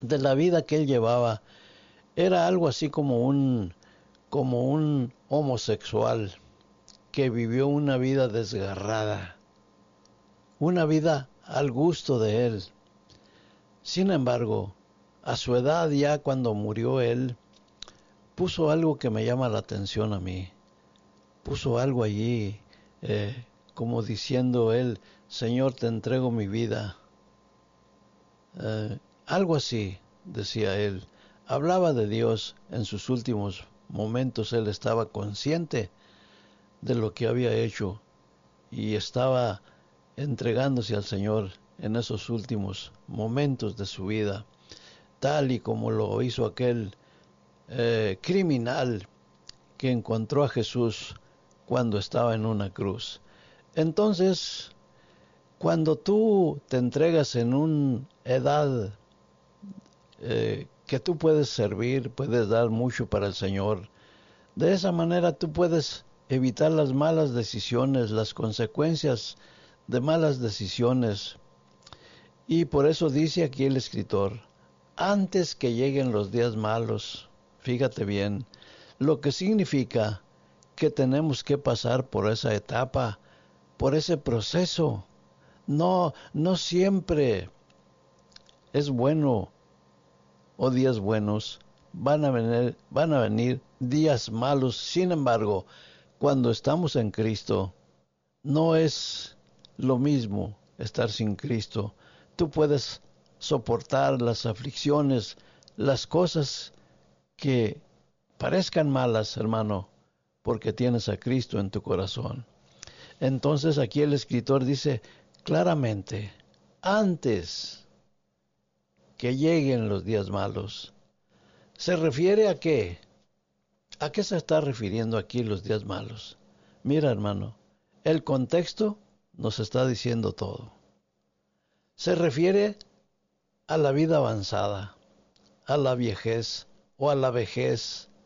de la vida que él llevaba. Era algo así como un homosexual que vivió una vida desgarrada, una vida al gusto de él. Sin embargo, a su edad ya cuando murió él, puso algo que me llama la atención a mí. Puso algo allí, como diciendo él, Señor, te entrego mi vida. Algo así, decía él. Hablaba de Dios en sus últimos momentos. Él estaba consciente de lo que había hecho y estaba entregándose al Señor en esos últimos momentos de su vida, tal y como lo hizo aquel criminal que encontró a Jesús cuando estaba en una cruz. Entonces, cuando tú te entregas en una edad que tú puedes servir, puedes dar mucho para el Señor, de esa manera tú puedes evitar las malas decisiones, las consecuencias de malas decisiones. Y por eso dice aquí el escritor, antes que lleguen los días malos, fíjate bien, lo que significa que tenemos que pasar por esa etapa, por ese proceso. No siempre es bueno o días buenos, van a venir días malos. Sin embargo, cuando estamos en Cristo, no es lo mismo estar sin Cristo. Tú puedes soportar las aflicciones, las cosas que parezcan malas, hermano, porque tienes a Cristo en tu corazón. Entonces aquí el escritor dice claramente, antes que lleguen los días malos. ¿Se refiere a qué? ¿A qué se está refiriendo aquí los días malos? Mira, hermano, el contexto nos está diciendo todo. Se refiere a la vida avanzada, a la viejez o a la vejez,